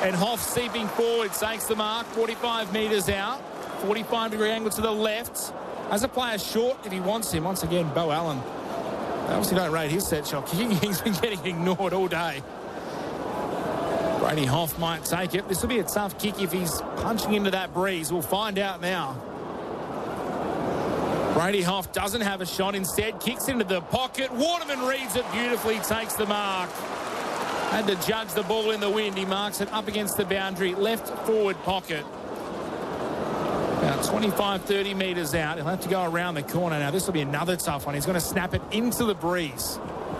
And Hoff seeping forward, takes the mark, 45 metres out. 45-degree angle to the left. Has a player short if he wants him. Once again, Beau Allen. They obviously don't rate his set shot kicking. He's been getting ignored all day. Brady Hoff might take it. This will be a tough kick if he's punching into that breeze. We'll find out now. Brady Hoff doesn't have a shot. Instead, kicks into the pocket. Waterman reads it beautifully, takes the mark. Had to judge the ball in the wind. He marks it up against the boundary. Left forward pocket. About 25, 30 metres out. He'll have to go around the corner now. This will be another tough one. He's going to snap it into the breeze.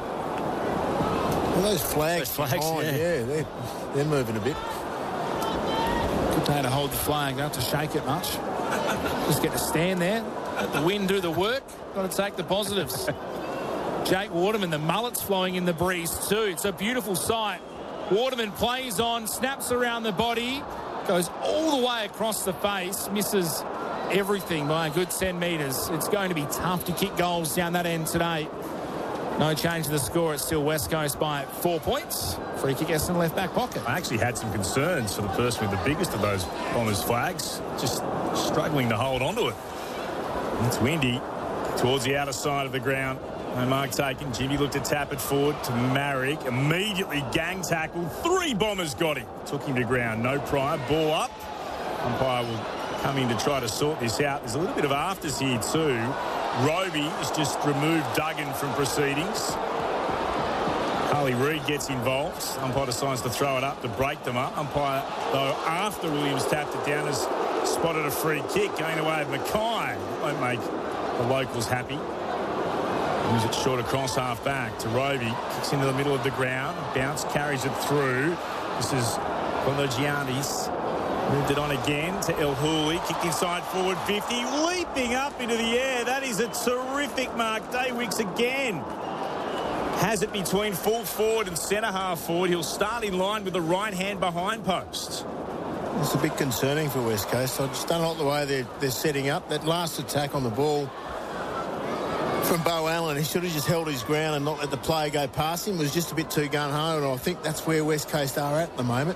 Well, those flags. Yeah, they're moving a bit. Good day to hold the flag. Don't have to shake it much. Just get to stand there. Let the wind do the work. Got to take the positives. Jake Waterman, the mullet's flowing in the breeze too. It's a beautiful sight. Waterman plays on, snaps around the body, goes all the way across the face, misses everything by a good 10 metres. It's going to be tough to kick goals down that end today. No change to the score. It's still West Coast by 4 points. Free kick Essendon left back pocket. I actually had some concerns for the person with the biggest of those Bombers flags. Just struggling to hold on to it. It's windy towards the outer side of the ground. No mark taken. Jimmy looked to tap it forward to Marrick. Immediately gang tackled. 3 Bombers got him. Took him to ground. No prior. Ball up. Umpire will come in to try to sort this out. There's a little bit of afters here too. Roby has just removed Duggan from proceedings. Harley Reid gets involved. Umpire decides to throw it up to break them up. Umpire, though, after Williams tapped it down, has spotted a free kick going away of Mackay. Won't make the locals happy. Moves it short across half back to Roby. Kicks into the middle of the ground. Bounce carries it through. This is Kologiannis. Moved it on again to El Houli. Kicked inside forward 50. Leaping up into the air. That is a terrific mark. Daywicks again. Has it between full forward and centre half forward. He'll start in line with the right hand behind post. It's a bit concerning for West Coast. I just don't like the way they're setting up. That last attack on the ball from Beau Allen, he should have just held his ground and not let the player go past him. It was just a bit too gung-ho, and I think that's where West Coast are at the moment.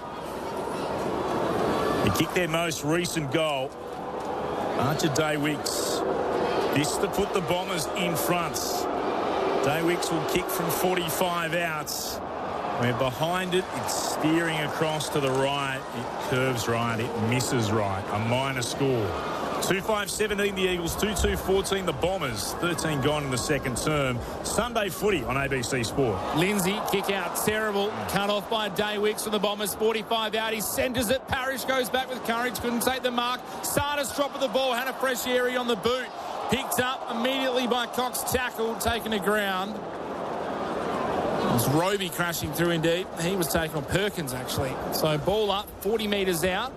They kicked their most recent goal. Archer Daywicks. This to put the Bombers in front. Daywicks will kick from 45 out. We're behind it. It's steering across to the right. It curves right. It misses right. A minor score. 2-5-17 the Eagles, 2-2-14 the Bombers. 13 gone in the second term. Sunday footy on ABC Sport. Lindsay, kick out, terrible. Cut off by Daywicks from the Bombers. 45 out. He centres it. Parrish goes back with courage. Couldn't take the mark. Sardis dropped the ball. Had a fresh area on the boot. Picked up immediately by Cox. Tackled. Taken to ground. It was Roby crashing through indeed. He was taken on Perkins actually. So ball up, 40 metres out.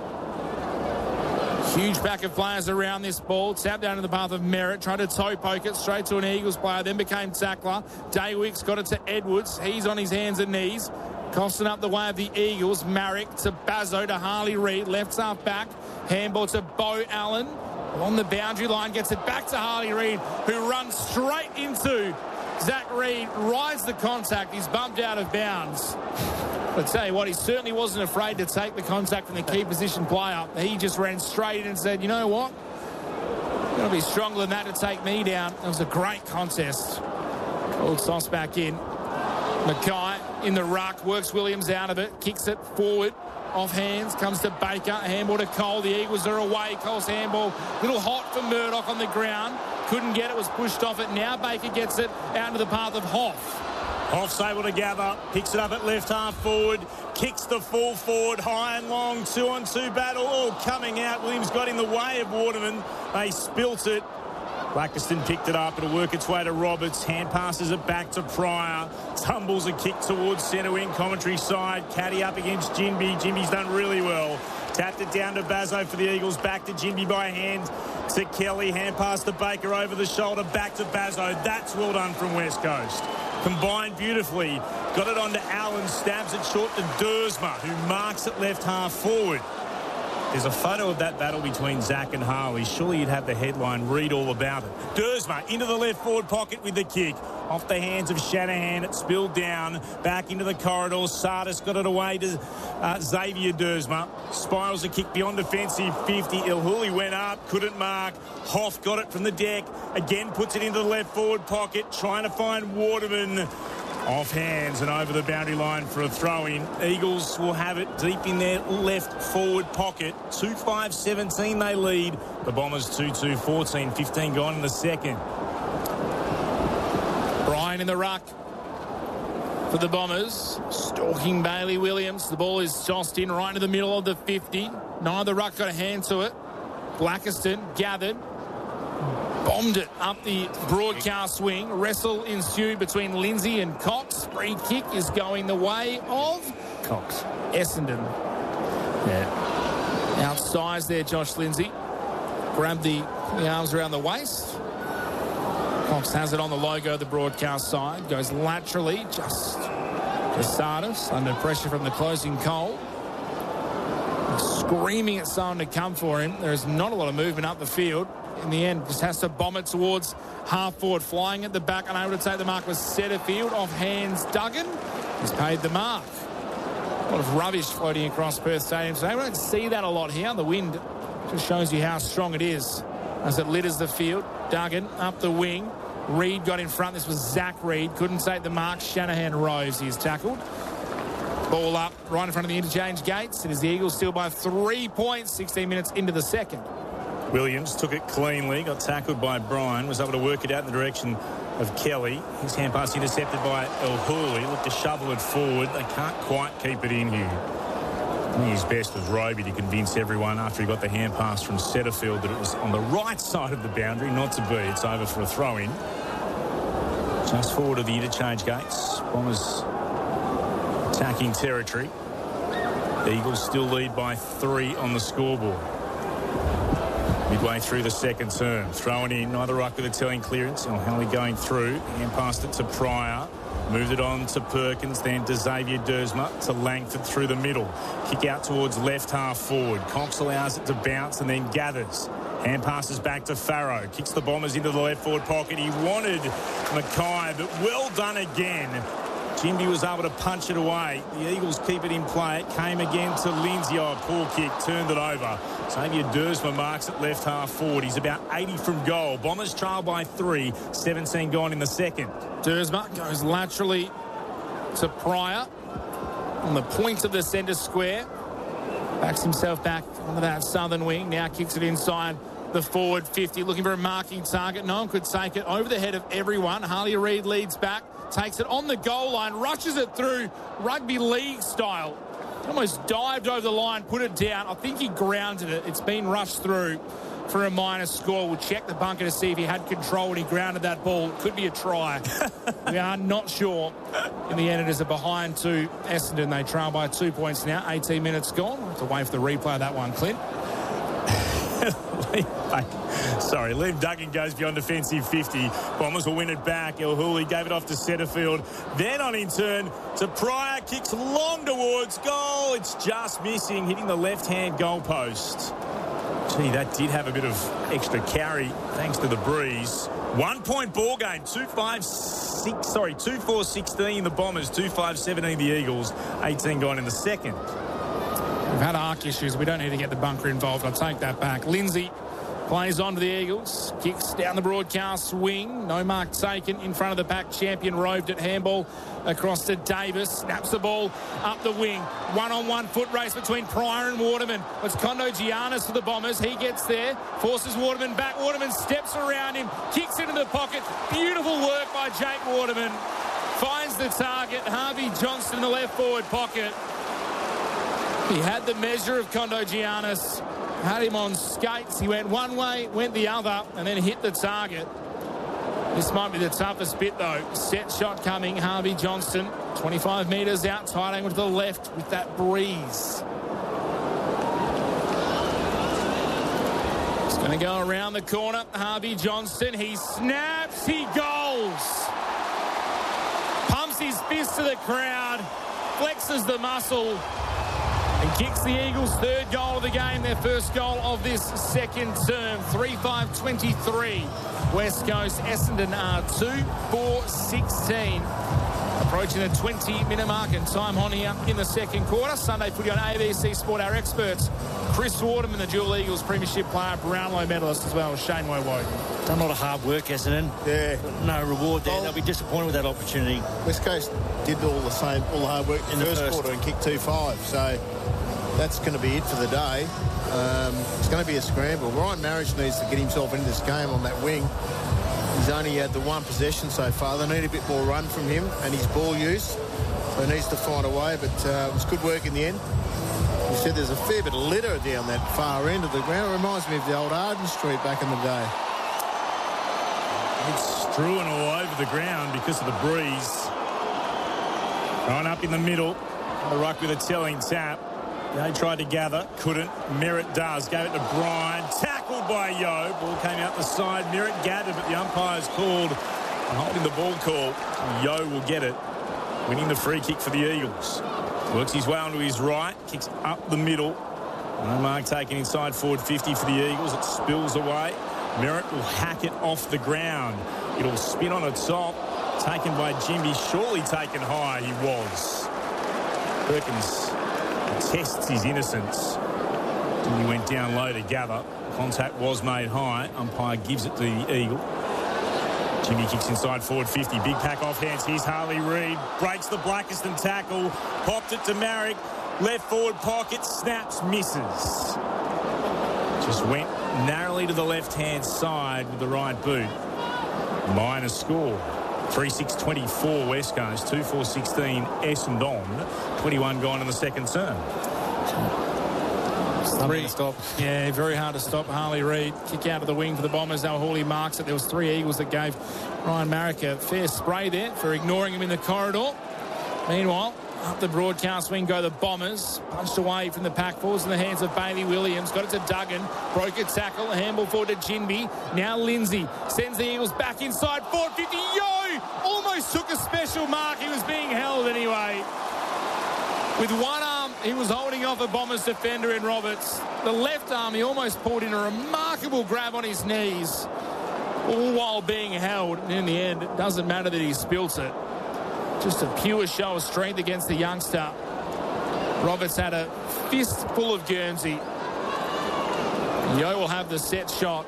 Huge back of players around this ball. Tapped down in the path of Merritt. Tried to toe poke it straight to an Eagles player. Then became tackler. Daywicks got it to Edwards. He's on his hands and knees. Costing up the way of the Eagles. Marrick to Bazzo to Harley Reid. Left half back. Handball to Beau Allen. On the boundary line. Gets it back to Harley Reid, who runs straight into Zach Reid. Rides the contact. He's bumped out of bounds. I'll tell you what, he certainly wasn't afraid to take the contact from the key position player. He just ran straight in and said, you know what? You're going to be stronger than that to take me down. It was a great contest. Old sauce back in. Mackay in the ruck, works Williams out of it, kicks it forward, off hands, comes to Baker, handball to Cole. The Eagles are away. Cole's handball, little hot for Murdoch on the ground. Couldn't get it, was pushed off it. Now Baker gets it out into the path of Hoff. Hoff's able to gather, picks it up at left half forward, kicks the full forward, high and long, 2-on-2 battle, all coming out. Williams got in the way of Waterman. They spilt it. Blackiston picked it up. It'll work its way to Roberts. Hand passes it back to Pryor. Tumbles a kick towards centre wing, commentary side. Caddy up against Jinby. Jinby's done really well. Tapped it down to Bazzo for the Eagles. Back to Jinby by hand to Kelly. Hand pass to Baker over the shoulder. Back to Bazzo. That's well done from West Coast. Combined beautifully. Got it on to Allen. Stabs it short to Dersma, who marks it left half forward. there's a photo of that battle between Zach and Harley. Surely you'd have the headline, read all about it. Dersma into the left forward pocket with the kick. Off the hands of Shanahan, it spilled down, back into the corridor. Sardis got it away to Xavier Dersma. Spirals a kick beyond defensive 50. Ilhuli went up, couldn't mark. Hoff got it from the deck. Again puts it into the left forward pocket, trying to find Waterman. Off hands and over the boundary line for a throw-in. Eagles will have it deep in their left forward pocket. 2-5-17 they lead. The Bombers 2-2-14. 15 gone in the second. Bryan in the ruck for the Bombers. Stalking Bailey Williams. The ball is tossed in right into the middle of the 50. Neither ruck got a hand to it. Blackiston gathered. Bombed it up the broadcast wing. Wrestle ensued between Lindsay and Cox. Free kick is going the way of Cox. Essendon. Yeah. Outsized there, Josh Lindsay. Grabbed the arms around the waist. Cox has it on the logo of the broadcast side. Goes laterally just to Sardis under pressure from the closing goal. Screaming at someone to come for him. There is not a lot of movement up the field. In the end, just has to bomb it towards half forward. Flying at the back, unable to take the mark was Setterfield. Off hands, Duggan. He's paid the mark. A lot of rubbish floating across Perth Stadium today. We don't see that a lot here. The wind just shows you how strong it is as it litters the field. Duggan up the wing. Reid got in front. This was Zach Reid. Couldn't take the mark. Shanahan rose. He's tackled. Ball up right in front of the interchange gates. It is the Eagles still by 3 points. 16 minutes into the second. Williams took it cleanly, got tackled by Bryan, was able to work it out in the direction of Kelly. His hand pass intercepted by Ilhuli. Looked to shovel it forward. They can't quite keep it in here. I think his best was Roby to convince everyone after he got the hand pass from Setterfield that it was on the right side of the boundary. Not to be. It's over for a throw-in. Just forward of the interchange gates. Bombers attacking territory. The Eagles still lead by 3 on the scoreboard. Midway through the second term. Throwing in, neither ruck with a telling clearance. O'Halley going through. Hand passed it to Pryor. Moved it on to Perkins, then to Xavier Dersma, to Langford through the middle. Kick out towards left half forward. Cox allows it to bounce and then gathers. Hand passes back to Farrow. Kicks the Bombers into the left forward pocket. He wanted Mackay, but well done again. Jimby was able to punch it away. The Eagles keep it in play. It came again to Lindsay. Oh, poor kick. Turned it over. Xavier Dersma marks it left half forward. He's about 80 from goal. Bombers trail by 3. 17 gone in the second. Dersma goes laterally to Pryor on the point of the centre square. Backs himself back onto that southern wing. Now kicks it inside the forward 50. Looking for a marking target. No one could take it over the head of everyone. Harley Reid leads back. Takes it on the goal line, rushes it through rugby league style. Almost dived over the line, put it down. I think he grounded it. It's been rushed through for a minor score. We'll check the bunker to see if he had control when he grounded that ball. It could be a try. We are not sure. In the end, it is a behind to Essendon. They trail by 2 points now. 18 minutes gone. We'll have to wait for the replay of that one, Clint. Sorry, Liam Duggan goes beyond defensive 50. Bombers will win it back. Ilhuli gave it off to Setterfield. Then on in turn to Pryor. Kicks long towards goal. It's just missing, hitting the left-hand goalpost. Gee, that did have a bit of extra carry thanks to the breeze. 1 point ball game. 2-4-16 the Bombers. 2-5-17 the Eagles. 18 gone in the second. We've had arc issues. We don't need to get the bunker involved. I'll take that back. Lindsay plays on to the Eagles. Kicks down the broadcast wing. No mark taken in front of the pack. Champion roved at handball across to Davis. Snaps the ball up the wing. One-on-one foot race between Pryor and Waterman. It's Kondo Giannis for the Bombers. He gets there. Forces Waterman back. Waterman steps around him. Kicks into the pocket. Beautiful work by Jake Waterman. Finds the target. Harvey Johnston in the left forward pocket. He had the measure of Kondo Giannis. Had him on skates. He went one way, went the other, and then hit the target. This might be the toughest bit, though. Set shot coming. Harvey Johnston, 25 metres out, tight angle to the left with that breeze. He's going to go around the corner. Harvey Johnston. He snaps. He goals. Pumps his fist to the crowd. Flexes the muscle. And kicks the Eagles' third goal of the game, their first goal of this second term. 3-5-23. West Coast, Essendon are 2-4-16. Approaching the 20-minute mark and time on here in the second quarter. Sunday footy on ABC Sport. Our experts, Chris Waterman, the dual Eagles Premiership player, Brownlow medalist as well, Shane Woewodin. Done a lot of hard work, Essendon. Yeah. No reward there. They'll be disappointed with that opportunity. West Coast did all the hard work in the first quarter and kicked 2-5. So that's going to be it for the day. It's going to be a scramble. Ryan Marriage needs to get himself into this game on that wing. He's only had the one possession so far. They need a bit more run from him and his ball use. So he needs to find a way, but it was good work in the end. You said there's a fair bit of litter down that far end of the ground. It reminds me of the old Arden Street back in the day. It's strewn all over the ground because of the breeze. Right up in the middle. The ruck with a telling tap. They tried to gather, couldn't. Merritt does. Gave it to Bryan. Tackled by Yo. Ball came out the side. Merritt gathered, but the umpire's called. Holding the ball call. Yo will get it. Winning the free kick for the Eagles. Works his way onto his right. Kicks up the middle. No mark taken inside forward 50 for the Eagles. It spills away. Merritt will hack it off the ground. It'll spin on its top. Taken by Jimby. Surely taken high. He was. Perkins tests his innocence. He went down low to gather. Contact was made high. Umpire gives it to the Eagle. Jimmy kicks inside forward 50. Big pack off hands. Here's Harley Reid. Breaks the Blackiston tackle. Popped it to Marrick. Left forward pocket. Snaps. Misses. Just went narrowly to the left-hand side with the right boot. Minor score. 3-6-24 West Coast. 2-4-16 Essendon. 21 gone in the second term. Three stop. Yeah, very hard to stop. Harley Reid kick out of the wing for the Bombers. Now Hawley marks it. There was 3 Eagles that gave Ryan Marrick a fair spray there for ignoring him in the corridor. Meanwhile, up the broadcast wing go the Bombers. Punched away from the pack. Falls in the hands of Bailey Williams. Got it to Duggan. Broke a tackle. A handball forward to Jinby. Now Lindsay sends the Eagles back inside. 450. Yo! Almost took a special mark. He was being held anyway. With one arm, he was holding off a Bombers defender in Roberts. The left arm, he almost pulled in a remarkable grab on his knees, all while being held. And in the end, it doesn't matter that he spilt it. Just a pure show of strength against the youngster. Roberts had a fistful of Guernsey. Yo will have the set shot.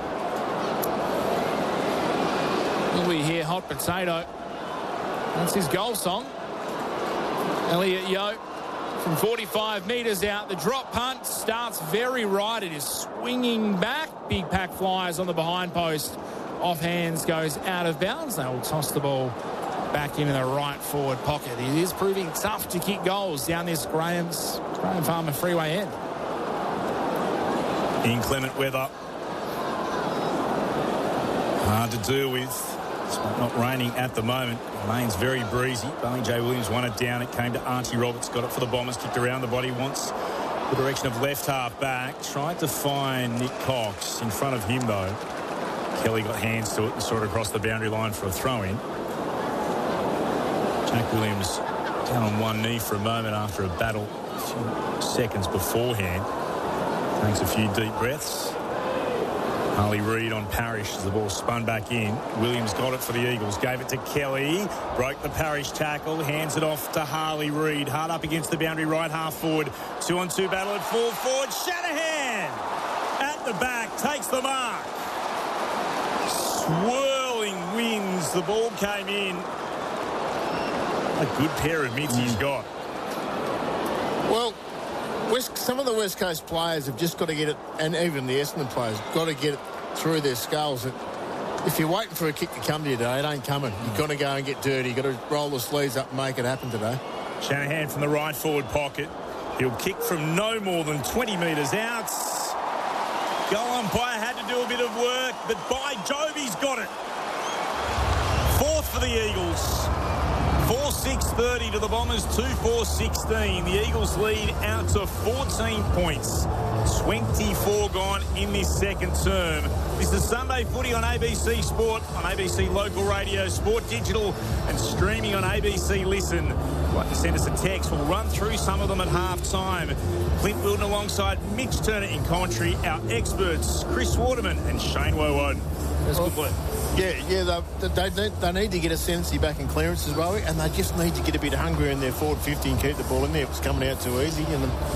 Will we hear hot potato? That's his goal song. Elliot Yo from 45 metres out. The drop punt starts very right. It is swinging back. Big pack flies on the behind post. Off hands, goes out of bounds. They will toss the ball back into the right forward pocket. It is proving tough to kick goals down this Graham Farmer Freeway end. Inclement weather. Hard to deal with. It's not raining at the moment. Remains very breezy. Barney J. Williams won it down. It came to Archie Roberts. Got it for the Bombers. Kicked around the body once. The direction of left half back. Tried to find Nick Cox in front of him though. Kelly got hands to it and saw it across the boundary line for a throw-in. Jack Williams down on one knee for a moment after a battle a few seconds beforehand. Takes a few deep breaths. Harley Reid on Parrish as the ball spun back in. Williams got it for the Eagles. Gave it to Kelly. Broke the Parrish tackle. Hands it off to Harley Reid. Hard up against the boundary right half forward. 2-on-2 battle at full forward. Shanahan at the back. Takes the mark. Swirling winds. The ball came in. A good pair of mitts he's got. Well, some of the West Coast players have just got to get it, and even the Essendon players, got to get it through their skulls that if you're waiting for a kick to come to you today, it ain't coming. You've got to go and get dirty. You've got to roll the sleeves up and make it happen today. Shanahan from the right forward pocket. He'll kick from no more than 20 metres out. Goal umpire had to do a bit of work, but by Jove, he's got it. Fourth for the Eagles. 4-6-30 to the Bombers, 2-4-16. The Eagles lead out to 14 points. 24 gone in this second term. This is Sunday Footy on ABC Sport, on ABC Local Radio, Sport Digital, and streaming on ABC Listen. like to send us a text. We'll run through some of them at half-time. Clint Wilton alongside Mitch Turner in commentary. Our experts, Chris Waterman and Shane Woewod. That's good play. Yeah, they need to get Ascensi back in clearance as well, and they just need to get a bit hungrier in their forward 50 and keep the ball in there. It was coming out too easy, and